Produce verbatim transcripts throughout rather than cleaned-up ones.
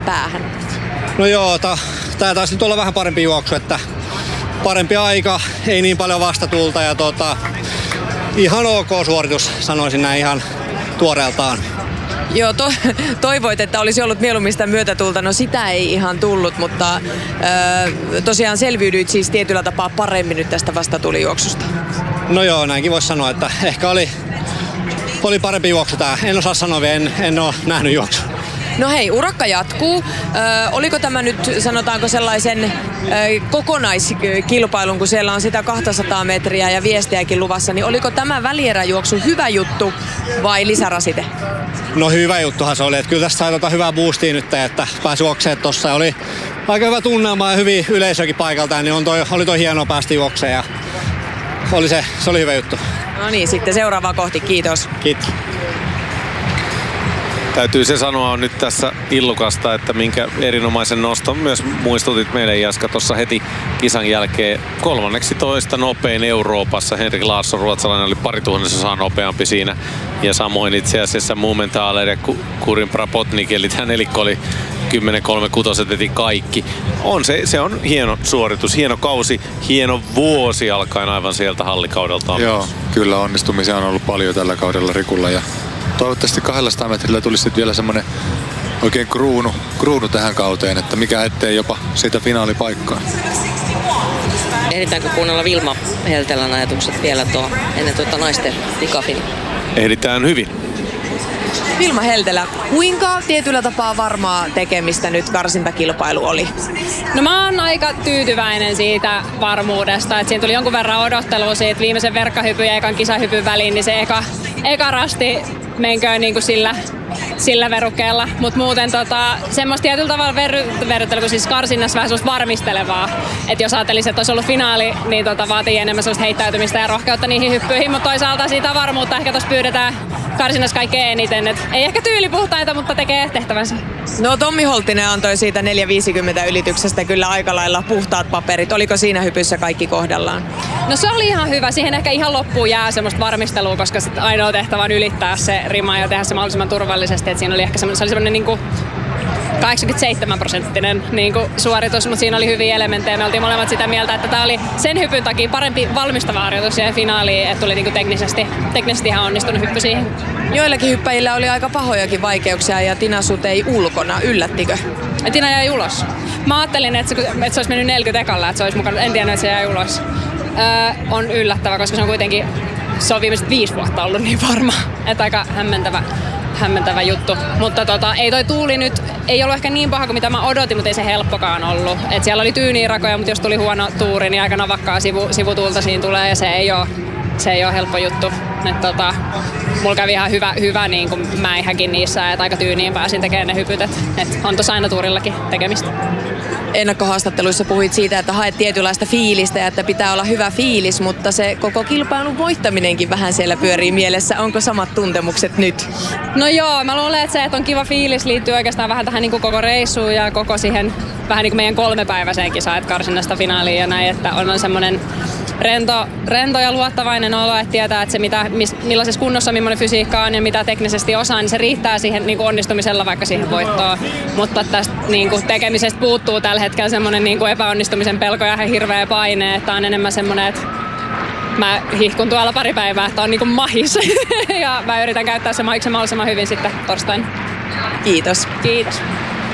päähän? No joo, tää taisi nyt olla vähän parempi juoksu, että parempi aika, ei niin paljon vastatulta ja tota, ihan ok suoritus, sanoisin näin ihan tuoreeltaan. Joo, to, toivoit, että olisi ollut mieluummin sitä myötätulta. No sitä ei ihan tullut, mutta ö, tosiaan selviydyit siis tietyllä tapaa paremmin nyt tästä vastatulijuoksusta. No joo, näinkin voisi sanoa, että ehkä oli, oli parempi juoksu tää. En osaa sanoa vielä, en, en ole nähnyt juoksu. No hei, urakka jatkuu. Ö, oliko tämä nyt, sanotaanko sellaisen ö, kokonaiskilpailun, kun siellä on sitä kaksisataa metriä ja viestiäkin luvassa, niin oliko tämä välieräjuoksu hyvä juttu vai lisärasite? No hyvä juttuhan se oli, että kyllä tästä sai tota hyvää boostia nyt, että pääsi juoksemaan tossa ja oli aika hyvä tunnelma ja hyvin yleisökin paikaltaan, niin on toi, oli toi hienoa päästä juokseen ja oli se, se oli hyvä juttu. No niin, sitten seuraavaa kohti, kiitos. Kiitos. Täytyy se sanoa nyt tässä Illukasta, että minkä erinomaisen noston myös muistutit meille, Jaska, tuossa heti kisan jälkeen kolmanneksi toista nopein Euroopassa. Henrik Larsson, ruotsalainen, oli pari tuhannesosaa nopeampi siinä. Ja samoin itse asiassa Mumentaaler ja Kurin Prapotnik, eli tämä nelikko oli kymmenen kolme kuusi heti kaikki. On se, se on hieno suoritus, hieno kausi, hieno vuosi alkaen aivan sieltä hallikaudelta. Joo, kyllä onnistumisia on ollut paljon tällä kaudella Rikulla ja toivottavasti kaksisataa metrillä tulisi sitten vielä semmoinen oikein kruunu, kruunu tähän kauteen, että mikä ettei jopa siitä finaalipaikkaa. Ehditäänkö kuunnella Vilma Heltelän ajatukset vielä tuo, ennen tuota naisten pikafini? Ehditään hyvin. Vilma Heltelä, kuinka tietyllä tapaa varmaa tekemistä nyt karsintakilpailu oli? No mä oon aika tyytyväinen siitä varmuudesta, että siinä tuli jonkun verran odottelua siitä viimeisen verkkahypyn ja ekan kisahypyn väliin, niin se eka, eka rasti menköön niin kuin sillä, sillä verukkeella. Mutta muuten tota, semmoista tietyllä tavalla ver- verryttelyä, kun siis karsinnassa vähän semmoista varmistelevaa. Että jos ajattelisi, että olisi ollut finaali, niin tota, vaatii enemmän semmoista heittäytymistä ja rohkeutta niihin hyppyihin. Mutta toisaalta siitä varmuutta ehkä tuossa pyydetään karsinnassa kaikkein eniten. Et ei ehkä tyylipuhtaita, mutta tekee tehtävänsä. No Tommi Holttinen antoi siitä neljä viisikymmentä ylityksestä kyllä aika lailla puhtaat paperit. Oliko siinä hypyssä kaikki kohdallaan? No se oli ihan hyvä. Siihen ehkä ihan loppuun jää semmoista varmistelua, koska sit ainoa tehtävä on ylittää se rima ja tehdä se mahdollisimman turvallisesti. Et siinä oli ehkä semmoinen, se oli semmoinen niinku kahdeksankymmentäseitsemän prosenttinen niin kuin suoritus, mutta siinä oli hyviä elementtejä. Me oltiin molemmat sitä mieltä, että tämä oli sen hypyn takia parempi valmistava harjoitus siihen finaaliin, että tuli niin kuin teknisesti, teknisesti ihan onnistunut hyppy siihen. Joillakin hyppäjillä oli aika pahojakin vaikeuksia ja Tina Sut ei ulkona. Yllättikö? Tina jäi ulos. Mä ajattelin, että se, että se olisi mennyt neljäkymmentä ekalla, että se olisi mukana. En tiedä, että se jäi ulos. Öö, on yllättävä, koska se on kuitenkin, se on viimeiset viisi vuotta ollut niin varma, että aika hämmentävä. hämmentävä juttu. Mutta tota, ei toi tuuli nyt, ei ollut ehkä niin paha kuin mitä mä odotin, mutta ei se helppokaan ollut. Et siellä oli tyyniä rakoja, mutta jos tuli huono tuuri, niin aika navakkaa sivu, sivutuulta siinä tulee ja se ei ole, se ei ole helppo juttu. Et tota, mulla kävi ihan hyvä, hyvä niin kuin mäihäkin niissä, että aika tyyniin pääsin tekemään ne hypyt. Et, et on tossa aina tuurillakin tekemistä. Ennakkohaastatteluissa puhuit siitä, että haet tietynlaista fiilistä ja että pitää olla hyvä fiilis, mutta se koko kilpailun voittaminenkin vähän siellä pyörii mielessä. Onko samat tuntemukset nyt? No joo, mä luulen, että se, että on kiva fiilis liittyy oikeastaan vähän tähän niin kuin koko reissuun ja koko siihen vähän niin kuin meidän kolmepäiväiseen kisaan, että karsinnasta finaaliin ja näin, että on semmoinen rento, rento ja luottavainen olo, että tietää, että se mitä, mis, millaisessa kunnossa, millainen fysiikka on ja mitä teknisesti osaa, niin se riittää siihen niin kuin onnistumisella vaikka siihen voittoon. Mutta tästä niin kuin tekemisestä puuttuu tällä hetkellä semmoinen niin kuin epäonnistumisen pelko ja hirveä paine, että on enemmän semmoinen, että mä hihkun tuolla pari päivää, että on niin kuin mahis ja mä yritän käyttää se mahiksen mahdollisimman hyvin sitten torstaina. Kiitos. Kiitos.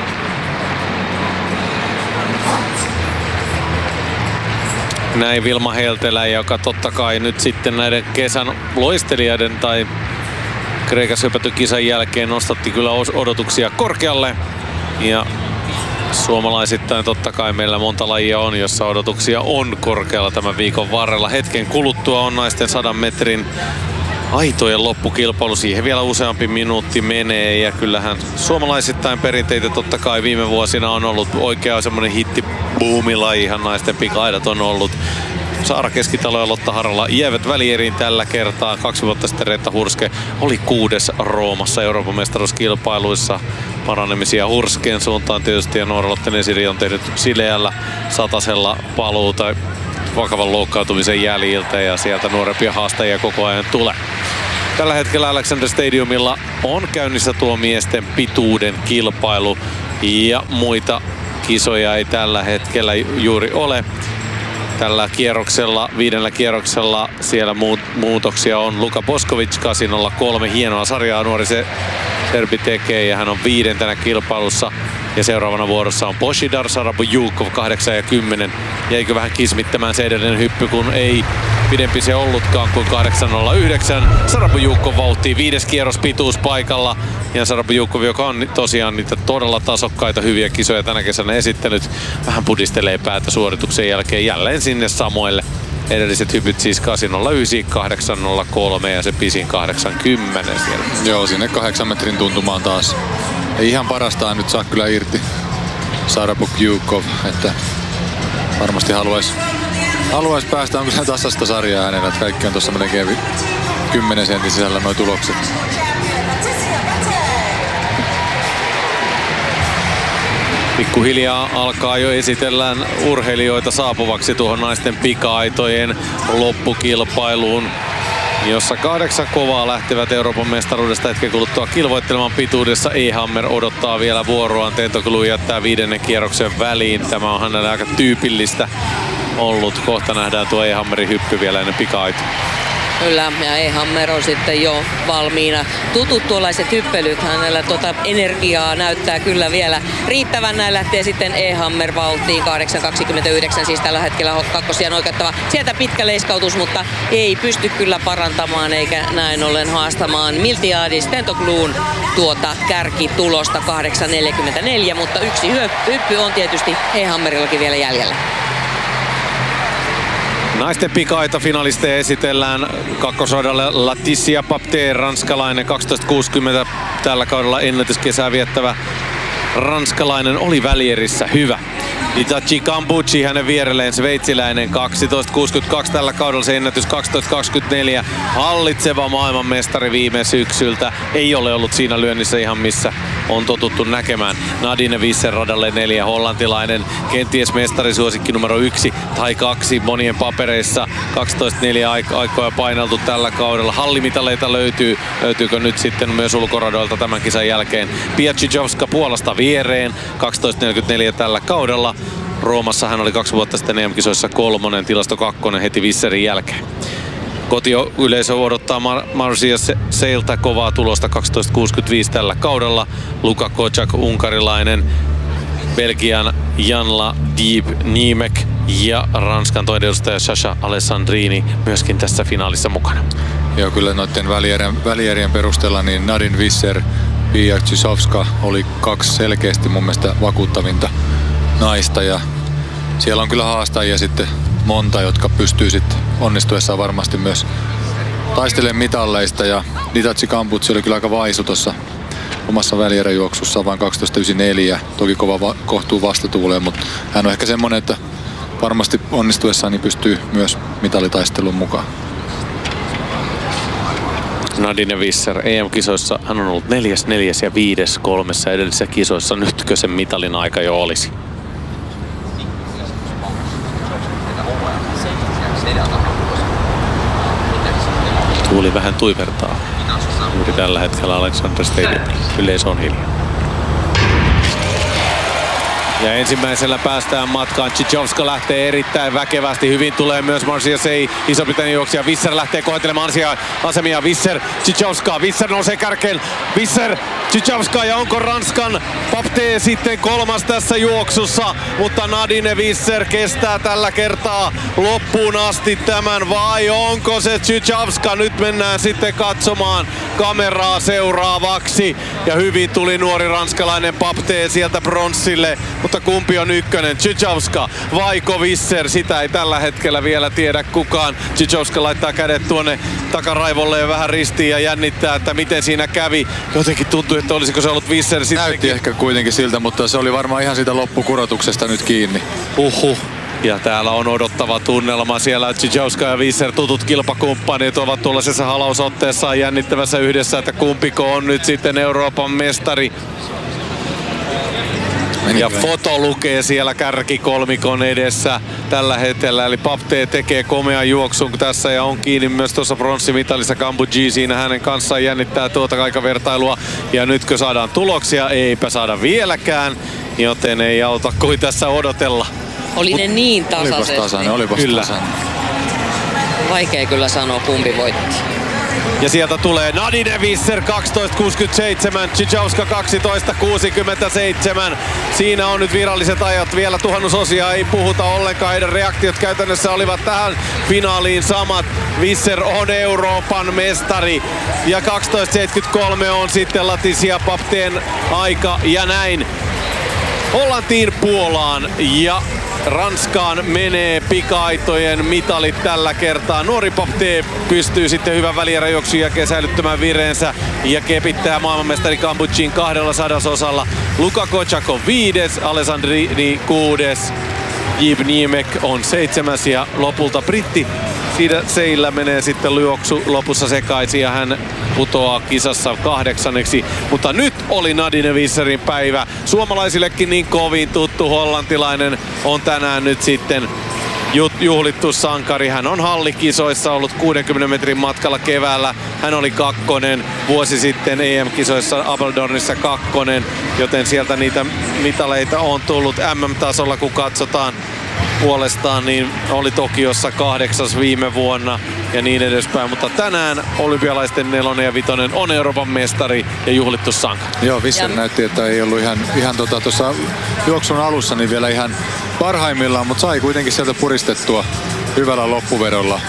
Näin Vilma Heltelä, joka totta kai nyt sitten näiden kesän loistelijoiden tai Kreikassa hypätyn kisan jälkeen nostatti kyllä odotuksia korkealle. Ja suomalaisittain totta kai meillä monta lajia on, jossa odotuksia on korkealla tämän viikon varrella. Hetken kuluttua on naisten sadan metrin aitojen loppukilpailu. Siihen vielä useampi minuutti menee ja kyllähän suomalaisittain perinteitä totta kai viime vuosina on ollut oikea semmoinen hitti-buumilaji. Ihan naisten pikaidat on ollut. Saara Keskitalo ja Lotta Harala jäävät välieriin tällä kertaa. Kaksi vuotta sitten Reetta Hurske oli kuudes Roomassa Euroopan mestaruuskilpailuissa. Paranemisia Hurskeen suuntaan tietysti ja Noora Lotten-Esiri on tehnyt sileällä satasella paluuta vakavan loukkaantumisen jäljiltä ja sieltä nuorempia haastajia koko ajan tulee. Tällä hetkellä Alexander Stadiumilla on käynnissä tuo miesten pituuden kilpailu ja muita kisoja ei tällä hetkellä juuri ole. Tällä kierroksella, viidellä kierroksella siellä muut, muutoksia on. Luka Boskovic kahdeksan nolla kolme, hienoa sarjaa nuori se serbi tekee ja hän on viidentenä kilpailussa. Ja seuraavana vuorossa on Božidar Sarabujukov kahdeksan ja kymmenen. Jäikö vähän kismittämään se edellinen hyppy, kun ei pidempi se ollutkaan kuin kahdeksan nolla yhdeksän. Sarabujukov vauhtii viides kierros pituus paikalla. Ja Sarabujukov, joka on tosiaan niitä todella tasokkaita hyviä kisoja tänä kesänä esittänyt, vähän pudistelee päätä suorituksen jälkeen jälleen sinne samoille. Edelliset hypyt siis kahdeksan nolla yhdeksän, kahdeksan nolla kolme ja se pisin kahdeksan kymmenen siellä. Joo, sinne kahdeksan metrin tuntumaan taas. Ei ihan parastaan nyt saa kyllä irti Sarabujukov, että varmasti haluaisi haluais päästä. On kyllä tasasta sarjaa hänellä, että kaikki on tuossa melkein kymmenen sentin sisällä nuo tulokset. Pikkuhiljaa alkaa jo esitellään urheilijoita saapuvaksi tuohon naisten pika-aitojen loppukilpailuun, jossa kahdeksan kovaa lähtevät Euroopan mestaruudesta hetken kuluttua kilvoittelemaan pituudessa. E-Hammer odottaa vielä vuoroaan. Tentoglu jättää viidennen kierroksen väliin. Tämä on hänelle aika tyypillistä ollut. Kohta nähdään tuo E-Hammerin hyppy vielä ennen pika-aitoja. Kyllä, ja E-Hammer on sitten jo valmiina. Tutut tuollaiset hyppelyt, hänellä tuota energiaa näyttää kyllä vielä riittävän. Näin lähtee sitten E-Hammer vauhtiin, kahdeksan kaksikymmentäyhdeksän siis tällä hetkellä kakkosijan oikeuttava. Sieltä pitkä leiskautus, mutta ei pysty kyllä parantamaan eikä näin ollen haastamaan Miltiadis Tentogluun tuota kärkitulosta kahdeksan neljäkymmentäneljä, mutta yksi hyppy on tietysti E-Hammerillakin vielä jäljellä. Naisten pika-aita finalisteja esitellään kakkosradalle Laetitia Papte, ranskalainen, kaksitoista kuusikymmentä tällä kaudella ennätyskesää viettävä ranskalainen, oli välierissä hyvä. Itachi Cambucci hänen vierelleen, sveitsiläinen, kaksitoista kuusikymmentäkaksi tällä kaudella se ennätys, kaksitoista kaksikymmentäneljä, hallitseva maailmanmestari viime syksyltä, ei ole ollut siinä lyönnissä ihan missä on totuttu näkemään. Nadine Visser radalle neljä, hollantilainen, kenties mestarisuosikki numero yksi tai kaksi monien papereissa, kaksitoista neljä aikoja paineltu tällä kaudella. Hallimitaleita löytyy, löytyykö nyt sitten myös ulkoradoilta tämän kisan jälkeen. Pia Czyzowska Puolasta viereen, kaksitoista neljäkymmentäneljä tällä kaudella. Roomassa hän oli kaksi vuotta sitten E M-kisoissa kolmonen, tilasto kakkonen heti Visserin jälkeen. Kotiyleisö odottaa Mar- Marcia Seiltä kovaa tulosta, kaksitoista kuusikymmentäviisi tällä kaudella. Luka Kocak, unkarilainen, Belgian Janla Diep Niemek ja Ranskan toinen edustaja Sasha Alessandrini myöskin tässä finaalissa mukana. Joo, kyllä noiden välierien, välierien perusteella niin Nadine Visser, Pia Czyzowska oli kaksi selkeästi mun mielestä vakuuttavinta naista ja siellä on kyllä haastajia sitten monta, jotka pystyy sitten onnistuessaan varmasti myös taistelemaan mitalleista ja Itachi Cambucci oli kyllä aika vaisu tuossa omassa välieräjuoksussaan, vain kaksitoista yhdeksänkymmentäneljä, toki kova va- kohtuu vastatuuleen, mutta hän on ehkä semmonen, että varmasti onnistuessaan niin pystyy myös mitalitaisteluun mukaan. Nadine Visser E M-kisoissa hän on ollut neljäs, neljäs ja viides kolmessa edellisissä kisoissa. Nytkö sen mitalin aika jo olisi? Tuuli vähän tuivertaa juuri tällä hetkellä Alexander Stadium. Yleisö on hiljaa. Ja ensimmäisellä päästään matkaan. Czyzowska lähtee erittäin väkevästi. Hyvin tulee myös Marcia Sei, Iso-Britannian juoksija. Visser lähtee koettelemaan asemia. Visser, Czyzowska. Visser nousee kärkeen. Visser, Czyzowska ja onko Ranskan Papte sitten kolmas tässä juoksussa. Mutta Nadine Visser kestää tällä kertaa loppuun asti tämän. Vai onko se Czyzowska? Nyt mennään sitten katsomaan kameraa seuraavaksi. Ja hyvin tuli nuori ranskalainen Papte sieltä bronssille. Mutta kumpi on ykkönen, Czyzowska vaiko Visser? Sitä ei tällä hetkellä vielä tiedä kukaan. Czyzowska laittaa kädet tuonne takaraivolle ja vähän ristiin ja jännittää, että miten siinä kävi. Jotenkin tuntui, että olisiko se ollut Visser sittenkin. Näytti ehkä kuitenkin siltä, mutta se oli varmaan ihan siitä loppukurotuksesta nyt kiinni. Uhuh. Ja täällä on odottava tunnelma. Siellä Czyzowska ja Visser, tutut kilpakumppanit, ovat tuollaisessa halausotteessaan jännittävässä yhdessä, että kumpiko on nyt sitten Euroopan mestari. Meni ja kyllä. foto lukee siellä kärkikolmikon edessä tällä hetkellä. Eli Papte tekee komean juoksun tässä ja on kiinni myös tuossa pronssimitalissa. Gambuji siinä hänen kanssaan jännittää tuota aikavertailua. Ja nytkö saadaan tuloksia? Eipä saada vieläkään, joten ei auta kuin tässä odotella. Oli ne niin Olipas tasaisesti. tasainen, olipas Kyllä. tasainen. Vaikea kyllä sanoa, kumpi voitti. Ja sieltä tulee Nadine Visser kaksitoista kuusikymmentäseitsemän, Cicauska kaksitoista kuusikymmentäseitsemän. Siinä on nyt viralliset ajat. Vielä tuhannusosia ei puhuta ollenkaan. Heidän reaktiot käytännössä olivat tähän finaaliin samat. Visser on Euroopan mestari. Ja kaksitoista seitsemänkymmentäkolme on sitten Laticia Papteen aika. Ja näin Hollantiin, Puolaan ja Ranskaan menee pika-aitojen mitalit tällä kertaa. Nuori Papte pystyy sitten hyvän välieräjuoksun jälkeen säilyttämään vireensä ja kepittää maailmanmestari Gambujin kahdella sadasosalla. Luka Kochak viides, Alessandrini kuudes, Jib Niemek on seitsemäs ja lopulta britti. Siitä Seillä menee sitten juoksu lopussa sekaisin ja hän putoaa kisassa kahdeksanneksi. Mutta nyt oli Nadine Visserin päivä. Suomalaisillekin niin kovin tuttu hollantilainen on tänään nyt sitten juhlittu sankari. Hän on hallikisoissa ollut kuudenkymmenen metrin matkalla keväällä. Hän oli kakkonen vuosi sitten E M-kisoissa Apeldoornissa kakkonen, joten sieltä niitä mitaleita on tullut M M-tasolla, kun katsotaan. Puolestaan niin oli Tokiossa kahdeksas viime vuonna ja niin edespäin, mutta tänään olympialaisten nelonen ja vitonen on Euroopan mestari ja juhlittu sankari. Joo, Visser Ja- näytti, että ei ollut ihan, ihan tuossa tota, juoksun alussa niin vielä ihan parhaimmillaan, mutta sai kuitenkin sieltä puristettua hyvällä loppuvedolla.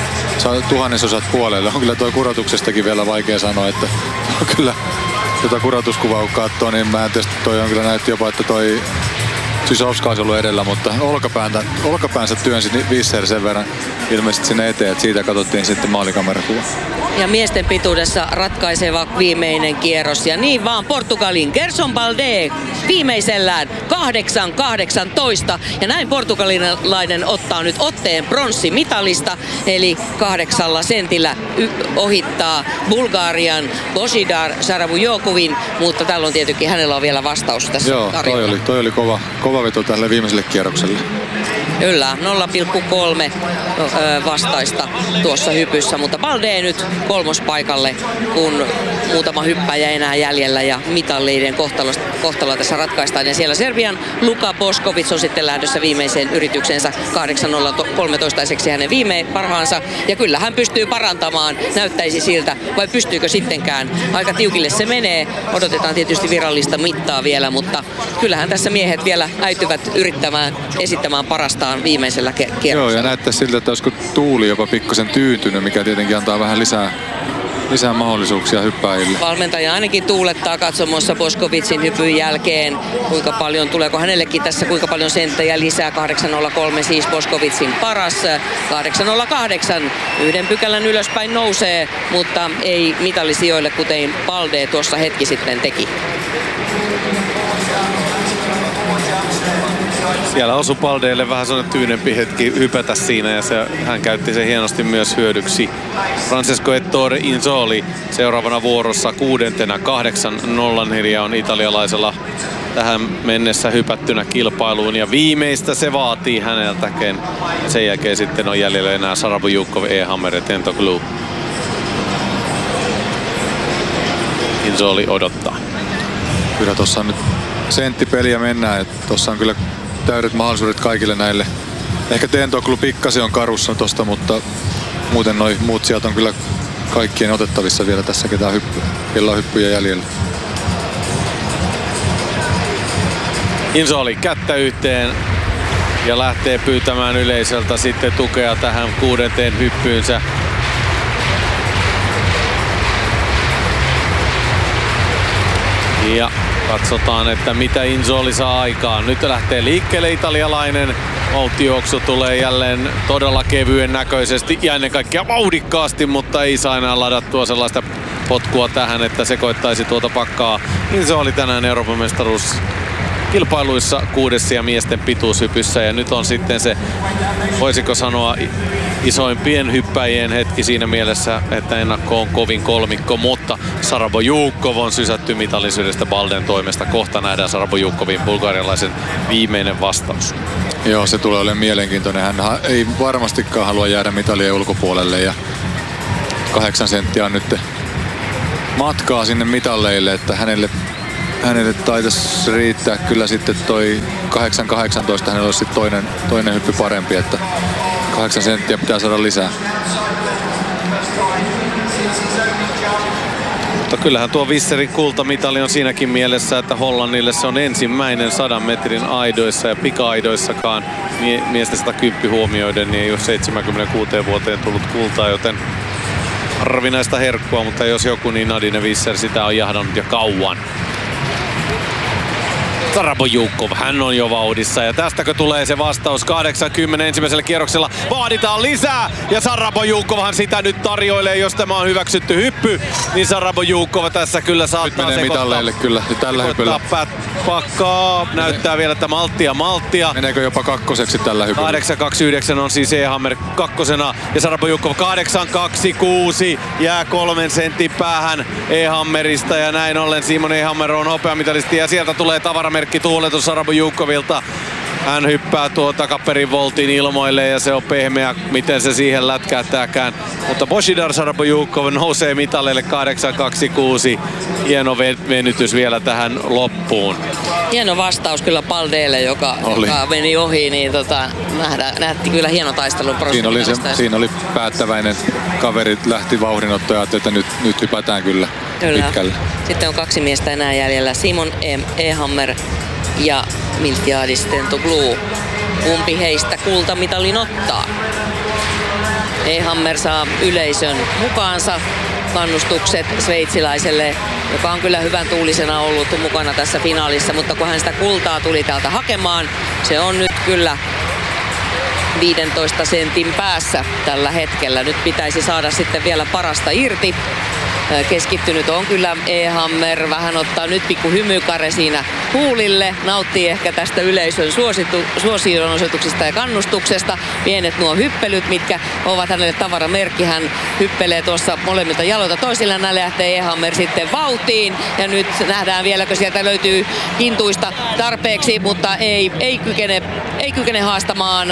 Sai tuhannesosat puolelle. On kyllä tuo kurotuksestakin vielä vaikea sanoa, että on kyllä tuota kurotuskuvaa kun katsoo, niin mä en tietysti toi on kyllä näytti jopa, että toi Sysowska olisi ollut edellä, mutta olkapäänsä, olkapäänsä työnsi Visser sen verran ilmeisesti sinne eteen, että siitä katsottiin sitten maalikamerakuva. Ja miesten pituudessa ratkaiseva viimeinen kierros. Ja niin vaan Portugalin Gerson Balde viimeisellään kahdeksan kahdeksantoista. Ja näin portugalilainen ottaa nyt otteen pronssimitalista. Eli kahdeksalla sentillä y- ohittaa Bulgarian Božidar Saravujokovin. Mutta tällä on tietenkin, hänellä on vielä vastaus tässä Joo, toi tarjolla. oli, toi oli kova, kova veto tälle viimeiselle kierrokselle. Kyllä, nolla pilkku kolme ö, vastaista tuossa hypyssä, mutta Balde nyt kolmospaikalle, kun muutama hyppäjä enää jäljellä ja mitalleiden kohtalo, kohtalo tässä ratkaistaan. Ja siellä Serbian Luka Bošković on sitten lähdössä viimeiseen yrityksensä kahdeksan nolla kolmetoista-iseksi hänen viime parhaansa. Ja kyllä hän pystyy parantamaan, näyttäisi siltä, vai pystyykö sittenkään. Aika tiukille se menee, odotetaan tietysti virallista mittaa vielä, mutta kyllähän tässä miehet vielä äityvät yrittämään esittämään parastaan viimeisellä ke- kierroksella. Joo, ja näyttää siltä, että olisiko tuuli jopa pikkusen tyytynyt, mikä tietenkin antaa vähän lisää, lisää mahdollisuuksia hyppääjille. Valmentaja ainakin tuulettaa katsomossa Boškovicin hypyn jälkeen, kuinka paljon, tuleeko hänellekin tässä kuinka paljon senttejä lisää. kahdeksan nolla kolme siis Boškovicin paras, kahdeksan nolla kahdeksan yhden pykälän ylöspäin nousee, mutta ei mitallisijoille, kuten Balde tuossa hetki sitten teki. Siellä osui Baldeelle vähän sellainen tyynempi hetki hypätä siinä ja se, hän käytti sen hienosti myös hyödyksi. Francesco Ettore Inzoli seuraavana vuorossa kuudentena kahdeksan nolla neljä on italialaisella tähän mennessä hypättynä kilpailuun ja viimeistä se vaatii häneltäkin. Sen jälkeen sitten on jäljellä enää Sarabujukov, E-Hammer ja Tentoglou. Inzoli odottaa. Kyllä tuossa on nyt senttipeliä mennään, että tuossa on kyllä täydet mahdollisuudet kaikille näille. Ehkä Tentoglou pikkasen on karussa tosta, mutta muuten noi muut sieltä on kyllä kaikkien otettavissa vielä tässä, ketään hyppy, kellä on hyppyjä jäljellä. Inzoli kättä yhteen ja lähtee pyytämään yleisöltä sitten tukea tähän kuudenteen hyppyynsä. Ja katsotaan, että mitä Inzoli saa aikaan. Nyt lähtee liikkeelle italialainen. Vauhtijuoksu tulee jälleen todella kevyen näköisesti ja ennen kaikkea vauhdikkaasti, mutta ei saa enää ladattua sellaista potkua tähän, että sekoittaisi tuota pakkaa. Inzoli tänään Euroopan mestaruus kilpailuissa kuudessa ja miesten pituushypyssä. Ja nyt on sitten se, voisiko sanoa, isoimpien hyppäjien hetki siinä mielessä, että ennakko on kovin kolmikko, mutta Sarabojukov on sysätty mitallisyydestä Balden toimesta. Kohta nähdään Sarabojukkovin bulgarialaisen viimeinen vastaus. Joo, se tulee olemaan mielenkiintoinen. Hän ei varmastikaan halua jäädä mitalien ulkopuolelle ja kahdeksan senttiä on nyt matkaa sinne mitalleille, että hänelle, hänelle taitaisi riittää kyllä sitten toi kahdeksan kahdeksantoista, hänellä olisi sitten toinen, toinen hyppy parempi, että kahdeksan senttiä pitää saada lisää. Mutta kyllähän tuo Visserin kultamitali on siinäkin mielessä, että Hollannille se on ensimmäinen sadan metrin aidoissa ja pika-aidoissakaan miesten sata kymmenen huomioiden, niin ei ole seitsemänkymmentäkuusi vuoteen tullut kultaa, joten harvinaista herkkua, mutta jos joku, niin Nadine Visser sitä on jahdannut jo kauan. Sarabojukov, hän on jo vauhdissa ja tästäkö tulee se vastaus kahdeksankymmentä ensimmäisellä kierroksella. Vaaditaan lisää ja Sarabojukovhan sitä nyt tarjoilee, jos tämä on hyväksytty hyppy, niin Sarabojukov tässä kyllä saattaa nyt menee mitalleille kyllä tällä hypyllä. Pakkaa, näyttää vielä, että malttia malttia. Meneekö jopa kakkoseksi tällä hypyllä? kahdeksan kaksikymmentäyhdeksän on siis Ehammer kakkosena ja Sarabojukov kahdeksan kaksikymmentäkuusi jää kolmen sentin päähän Ehammerista ja näin ollen Simon Ehammer on hopeamitalisti ja sieltä tulee tavaramerkki tuuletus Sarabojukovilta. Hän hyppää tuo takaperin voltin ilmoille ja se on pehmeä, miten se siihen lätkähtääkään. Mutta Božidar Sarabojukov nousee mitalleille kahdeksan kaksikymmentäkuusi. Hieno venytys vielä tähän loppuun. Hieno vastaus kyllä Baldeelle, joka, joka meni ohi, niin tota, nähdä, nähti kyllä hieno taistelun siinä oli, se, siinä oli päättäväinen kaveri, lähti vauhdinottoja, että nyt, nyt hypätään kyllä, kyllä pitkälle. Sitten on kaksi miestä enää jäljellä, Simon Ehammer ja Miltiadis Tentoglou. Kumpi heistä kultamitalin ottaa? Ehammer saa yleisön mukaansa. Kannustukset sveitsiläiselle, joka on kyllä hyvän tuulisena ollut mukana tässä finaalissa, mutta kun hän sitä kultaa tuli täältä hakemaan, se on nyt kyllä viidentoista sentin päässä tällä hetkellä. Nyt pitäisi saada sitten vielä parasta irti. Keskittynyt on kyllä Ehammer, vähän ottaa nyt pikku hymykare siinä huulille, nauttii ehkä tästä yleisön suosionosoituksesta ja kannustuksesta. Pienet nuo hyppelyt, mitkä ovat hänelle tavaramerkki, hän hyppelee tuossa molemmilta jaloilta toisillaan, näin lähtee Ehammer sitten vauhtiin ja nyt nähdään vieläkö sieltä löytyy kintuista tarpeeksi, mutta ei, ei, kykene, ei kykene haastamaan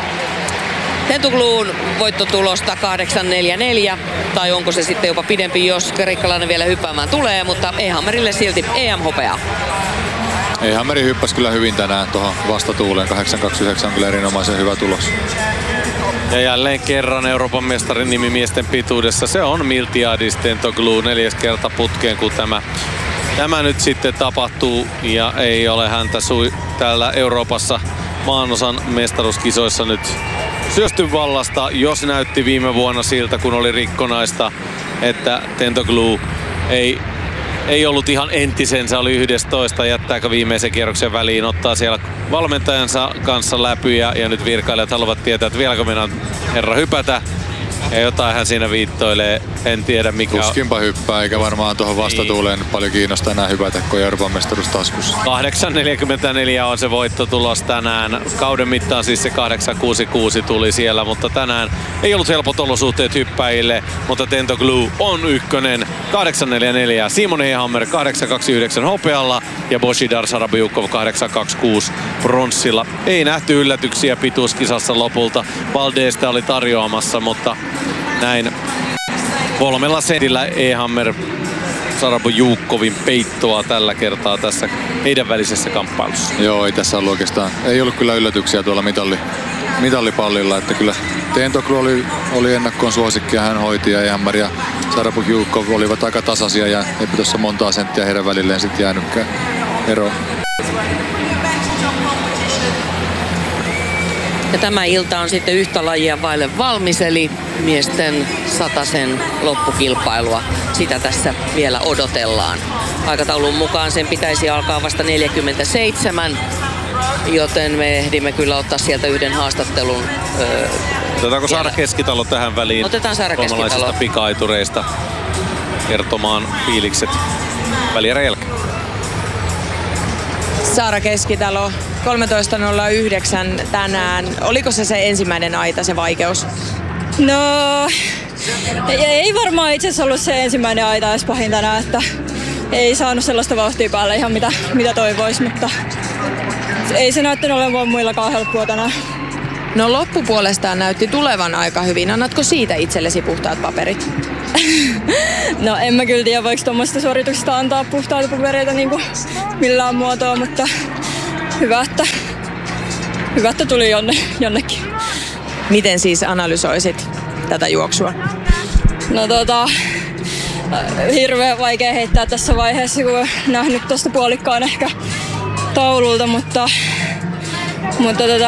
Tentogloun voittotulosta kahdeksan neljä neljä, tai onko se sitten jopa pidempi, jos kreikkalainen vielä hyppäämään tulee, mutta Ehammerille silti E M-hopea. Ehammeri hyppäsi kyllä hyvin tänään tuohon vastatuuleen, kahdeksan kaksikymmentäyhdeksän on kyllä erinomaisen hyvä tulos. Ja jälleen kerran Euroopan mestarin nimi miesten pituudessa, se on Miltiadis Tentoglou, neljäs kerta putkeen, kun tämä, tämä nyt sitten tapahtuu ja ei ole häntä sui täällä Euroopassa maanosan mestaruuskisoissa nyt syösty vallasta, jos näytti viime vuonna siltä, kun oli rikkonaista, että Tentoglou ei, ei ollut ihan entisensä, oli yhdestoista, jättääkö viimeisen kierroksen väliin, ottaa siellä valmentajansa kanssa läpyjä ja nyt virkailijat haluavat tietää, että vieläkö mennään herra hypätä. Ja jotain hän siinä viittoilee, en tiedä mikä on. Tuskinpa hyppää, eikä varmaan tuohon vastatuuleen niin paljon kiinnosta enää hypätä, kun Euroopan mestaruus taskussa. kahdeksan neljäkymmentäneljä on se voittotulos tänään. Kauden mittaan siis se kahdeksan kuusikymmentäkuusi tuli siellä, mutta tänään ei ollut helpot olosuhteet hyppäjille, mutta Tentoglou on ykkönen. kahdeksan neljä neljä. Simon Ehammer kahdeksan kaksikymmentäyhdeksän hopealla ja Božidar Sarabojukov kahdeksan kaksikymmentäkuusi pronssilla. Ei nähty yllätyksiä pituuskisassa lopulta. Baldeesta oli tarjoamassa, mutta näin kolmella sentillä Ehammer Sarabojukovin peittoa tällä kertaa tässä heidän välisessä kamppailussa. Joo, ei tässä ollut oikeastaan. Ei ollut kyllä yllätyksiä tuolla mitalli, mitallipallilla, että kyllä Tentoglou oli, oli ennakkoon suosikki ja hän hoiti ja Ehammer ja Sarabojukov olivat aika tasaisia ja eipä tuossa montaa senttiä heidän välilleen sitten jäänytkään eroon. Ja tämä ilta on sitten yhtä lajia vaille valmis, eli miesten satasen loppukilpailua. Sitä tässä vielä odotellaan. Aikataulun mukaan sen pitäisi alkaa vasta neljäkymmentäseitsemän, joten me ehdimme kyllä ottaa sieltä yhden haastattelun. Öö, Otetaanko Saara Keskitalo tähän väliin? Otetaan Saara Keskitalo. Suomalaisista pika-aitureista kertomaan fiilikset välierän jälkeen. Saara Keskitalo, kolmetoista nolla yhdeksän tänään. Oliko se se ensimmäinen aita, se vaikeus? No, ei, ei varmaan itse asiassa ollut se ensimmäinen aita edes pahin tänään, että ei saanut sellaista vauhtia päälle ihan mitä, mitä toivoisi, mutta ei se näyttänyt olevan muillakaan helppoa tänään. No loppupuolestaan näytti tulevan aika hyvin. Annatko siitä itsellesi puhtaat paperit? No en mä kyllä tiedä, voiko tuommoista suorituksesta antaa puhtaita papereita niin kuin millään muotoa, mutta hyvä, että, hyvä, että tuli jonne, jonnekin. Miten siis analysoisit tätä juoksua? No tota, hirveän vaikea heittää tässä vaiheessa, kun nähnyt tuosta puolikkaan ehkä taululta, mutta, mutta tota,